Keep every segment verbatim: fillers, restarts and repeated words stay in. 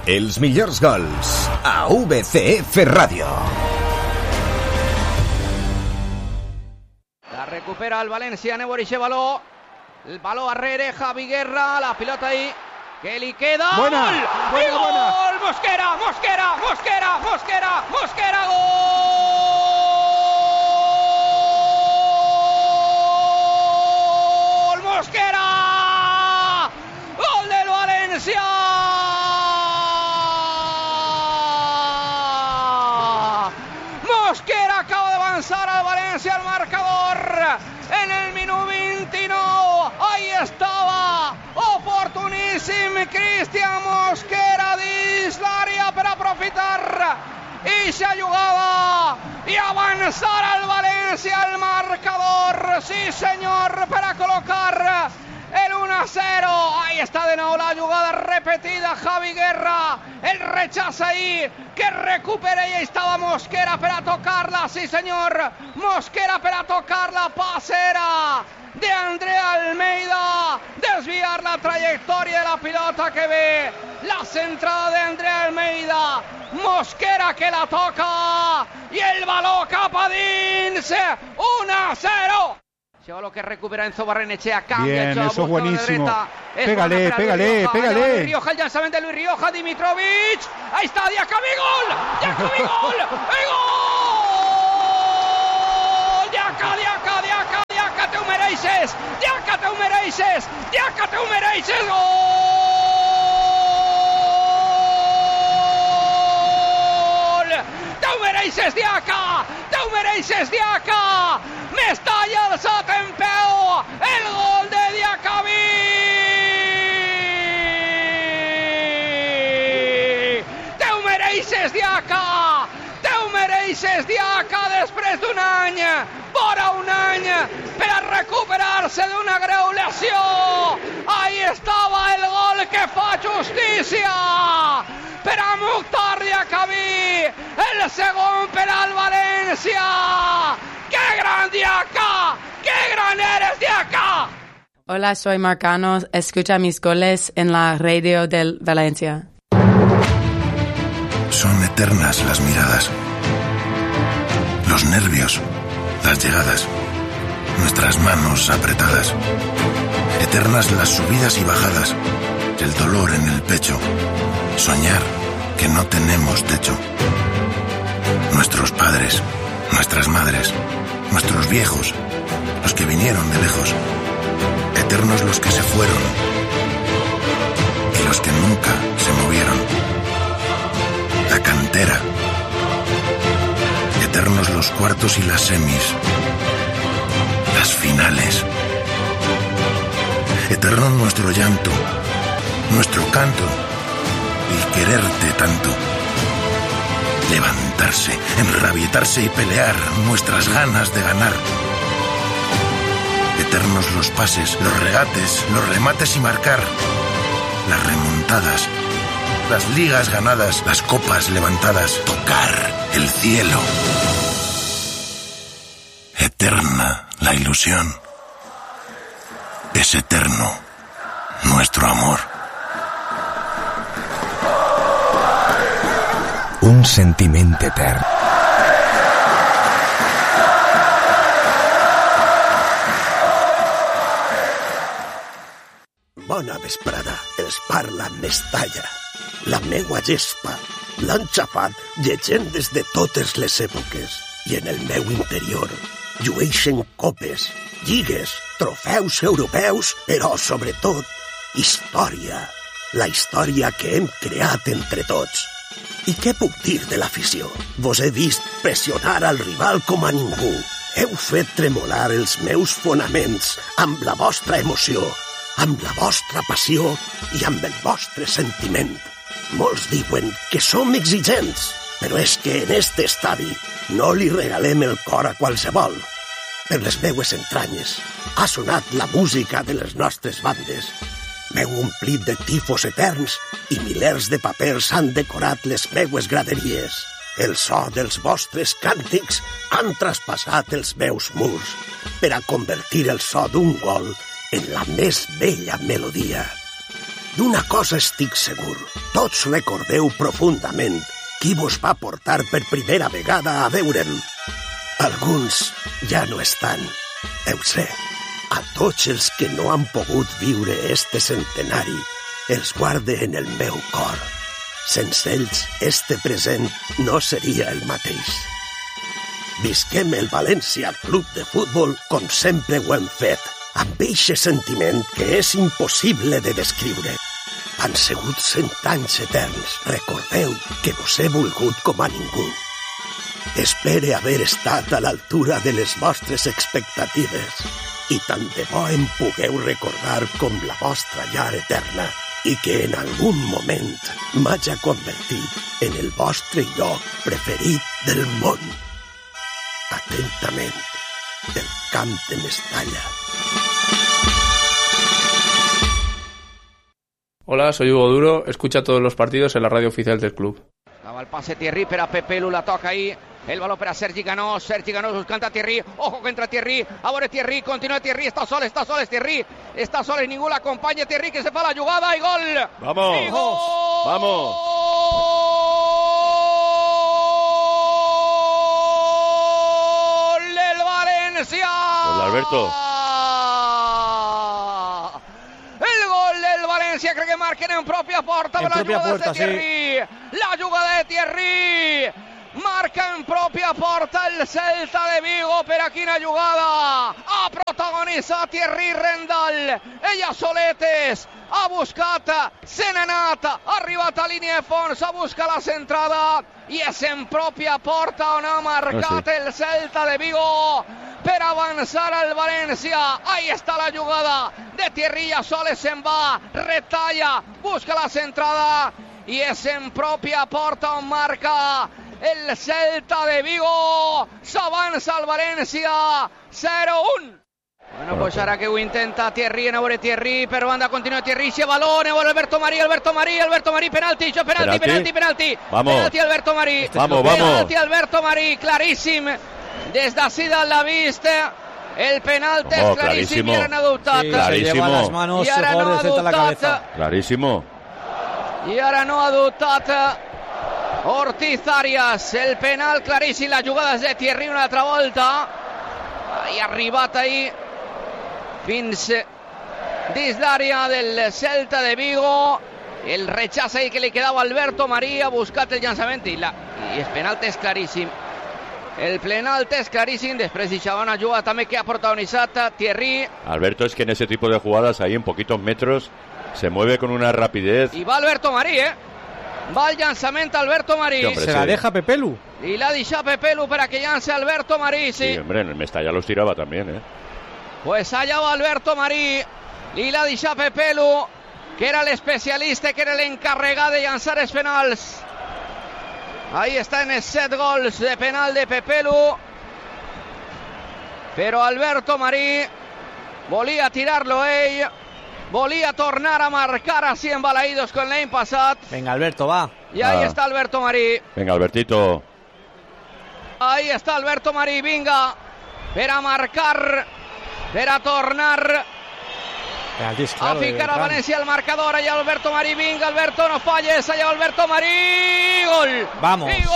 Els millors gols a V C F Ràdio. La recupera el Valencia, Neboriche baló. El baló arrere, Javi Guerra, la pilota ahí. Que li queda. Buena, ¡Gol! buena, ¡Gol! buena. Mosquera, Mosquera, Mosquera, Mosquera, Mosquera, gol. Mosquera. Gol del Valencia. Mosquera acaba de avanzar al Valencia al marcador en el minuto veintinueve. Ahí estaba oportuníssim Cristian Mosquera dins l'àrea per aprofitar eixa jugada i avançar al València al marcador. Sí senyor, per a col·locar el uno a cero. Ahí está de nuevo la jugada repetida. Javi Guerra, el rechaza ahí, que recupera, y ahí estaba Mosquera para tocarla. Sí señor, Mosquera para tocarla. Pasera de André Almeida, desviar la trayectoria de la pilota que ve la centrada de André Almeida. Mosquera que la toca y el balón capa dins. uno a cero. Lo que recupera Enzo Barrenechea, cambia. Bien, eso es buenísimo. Es pégale, pégale, Rioja, pégale. Luis Rioja, el lanzamiento de Luis Rioja, Dimitrovic. Ahí está, Diakabi, gol. Diakabi, gol. ¡El gol! Diaka, Diaka, Diaka, Diaka, te ho mereixes. Diaka, te ho mereixes. Diaka, te ho mereixes. Gol! Te ho mereixes, Diaka. Te ho mereixes, Diaka. Mestalla alçat en peu, el gol de Diakabi. Te ho mereixes, Diaka, te ho mereixes, Diaka, després d'un any, vora un any, per a recuperar-se d'una greu lesió. Ahí estava el gol que fa justícia per a Mukhtar Diakabi, el segon per al València. ¡Qué gran Diaka! ¡Qué gran eres, Diaka! Hola, soy Marcano. Escucha mis goles en la radio del Valencia. Son eternas las miradas, los nervios, las llegadas, nuestras manos apretadas. Eternas las subidas y bajadas, el dolor en el pecho, soñar que no tenemos techo. Nuestros padres, nuestras madres, nuestros viejos, los que vinieron de lejos, eternos los que se fueron y los que nunca se movieron. La cantera, eternos los cuartos y las semis, las finales, eterno nuestro llanto, nuestro canto, el quererte tanto. Levantarse, enrabietarse y pelear, nuestras ganas de ganar. Eternos los pases, los regates, los remates y marcar. Las remontadas, las ligas ganadas, las copas levantadas. Tocar el cielo. Eterna la ilusión. Es eterno nuestro amor. Un sentiment etern. Bona vesprada, els parla Mestalla. La meua gespa l'han xapat llegendes de totes les èpoques i en el meu interior llueixen copes, lligues, trofeus europeus, però sobretot història. La història que hem creat entre tots. I què puc dir de l'afició? Vos he vist pressionar al rival com a ningú. Heu fet tremolar els meus fonaments amb la vostra emoció, amb la vostra passió i amb el vostre sentiment. Molts diuen que som exigents, però és que en este estadi no li regalem el cor a qualsevol. Per les meues entranyes ha sonat la música de les nostres bandes. M'heu omplit de tifos eterns i milers de papers han decorat les meues graderies. El so dels vostres càntics han traspassat els meus murs per a convertir el so d'un gol en la més bella melodia. D'una cosa estic segur. Tots recordeu profundament qui vos va portar per primera vegada a veure'm. Alguns ja no estan, ho sé. A tots els que no han pogut viure este centenari, els guarde en el meu cor. Sense ells, este present no seria el mateix. Visquem el València Club de Futbol com sempre ho hem fet, amb eixe sentiment que és impossible de descriure. Han sigut cent anys eterns. Recordeu que vos he volgut com a ningú. Espere haver estat a l'altura de les vostres expectatives i tant de bo em pugueu recordar com la vostra llar eterna i que en algun moment m'haja convertit en el vostre lloc preferit del món. Atentament, del Camp de Mestalla. Hola, soy Hugo Duro, escucha todos los partidos en la radio oficial del club. Estava el passe Thierry per a Pepelu, la toca ahí. El balón per a Sergi Ganós, Sergi Ganós buscant a Thierry, ojo que entra Thierry, a veure Thierry, continua Thierry, està sol, està sol, és Thierry, està sol i ningú l'acompanya, Thierry que se fa la jugada i gol! Vamos, I gol! Vamos! ¡Gol del Valencia! Hola, Alberto. El gol del Valencia, crec que marquen en pròpia porta, en la pròpia jugada porta, de Thierry, sí. La jugada de Thierry! Marca en pròpia porta el Celta de Vigo per a quina jugada ha protagonitzat Thierry Rendal. Ella soletes ha buscat, se n'ha anat, ha arribat a línia de fons, ha buscat la centrada i és en pròpia porta on ha marcat el Celta de Vigo per avançar al València. Ahí està la jugada de Thierry, ja soles se'n va, retalla, busca la centrada i és en pròpia porta on marca el Celta de Vigo. S'avança el València zero un. Bueno, pues ara que ho intenta Thierry, en a veure Thierry, per banda continua Thierry, se balone, vuelve Alberto Marí, Alberto Marí, Alberto Marí, penalti, jo, penalti, penalti, penalti, vamos. Penalti Alberto Marí, vamos, vamos. Penalti Alberto Marí, claríssim, des d'ací dalt la vista, el penalti és claríssim i ara no ha dubtat. Sí, clarísimo. I ara no ha dubtat. Clarísimo. I ara no ha dubtat Ortiz Arias, el penal claríssim, la jugada és de Thierry una altra volta, i ha arribat ahí fins dins l'àrea del Celta de Vigo, el rechaç ahí que li quedava a Alberto Marí, ha buscat el llançament i, la, i el penal és claríssim, el penal és claríssim, després deixava una jugada també que ha protagonitzat Thierry. Alberto, es que en ese tipo de jugadas ahí en poquitos metros se mueve con una rapidez. I va Alberto Marí, eh? Va el llançament Alberto Marí. Sí, hombre, se la sí. deja Pepelu. Y la deixa Pepelu para que lance Alberto Marí, sí. Sí, hombre, en el Mestalla los tiraba también, ¿eh? Pues allá va Alberto Marí. Y la deixa Pepelu, que era l'especialista, que era l'encarregat de llançar els penals. Ahí está en els set gols de penal de Pepelu. Pero Alberto Marí volia tirarlo ell. Volia tornar a marcar así en Balaídos con l'any passat. Venga, Alberto, va. Y ahí ah. está Alberto Marí. Venga, Albertito. Ahí está Alberto Marí, vinga, per a marcar, per a tornar claro, a ficar a València el marcador. Allá Alberto Marí, vinga, Alberto, no falles, allá Alberto Marí, gol. Vamos. Y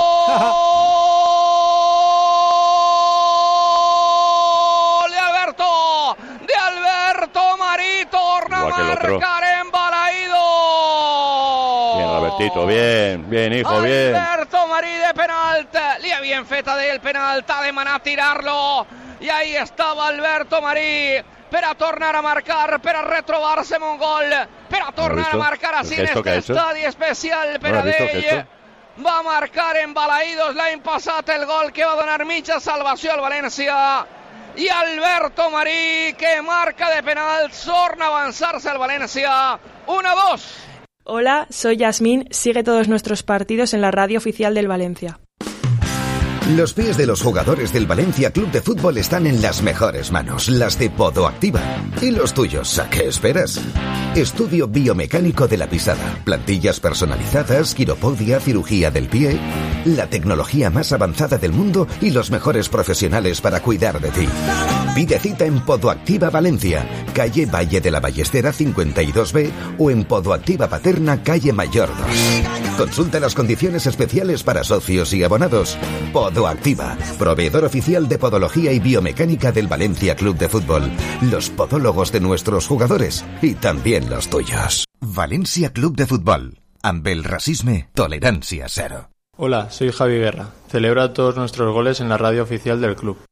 gol de Alberto, de Alberto Marí, torna a marcar en Balaídos. Bien, Albertito, bien, bien, hijo, bien. Alberto Marí de penalt, li havien fet a ell el penalt, ha demanat tirar-lo, i ahí estava Alberto Marí, per a tornar a marcar, per a retrobar-se amb un gol, per a tornar a marcar així en este estadi especial per a ell. Va marcar en Balaídos l'any passat el gol que va donar mitja salvació al València, i Alberto Marí, que marca de penal, torna a avançar-se al València, uno a dos. Hola, soy Yasmín, sigue todos nuestros partidos en la radio oficial del Valencia. Los pies de los jugadores del Valencia Club de Fútbol están en las mejores manos, las de Podoactiva. ¿Y los tuyos? ¿A qué esperas? Estudio biomecánico de la pisada, plantillas personalizadas, quiropodia, cirugía del pie, la tecnología más avanzada del mundo y los mejores profesionales para cuidar de ti. Pide cita en Podoactiva Valencia, calle Valle de la Ballestera cincuenta y dos B o en Podoactiva Paterna, calle Mayor dos. Consulta las condiciones especiales para socios y abonados. Podoactiva, proveedor oficial de podología y biomecánica del Valencia Club de Fútbol. Los podólogos de nuestros jugadores y también los tuyos. Valencia Club de Fútbol. Amb el racisme, tolerancia cero. Hola, soy Javi Guerra. Celebra todos nuestros goles en la radio oficial del club.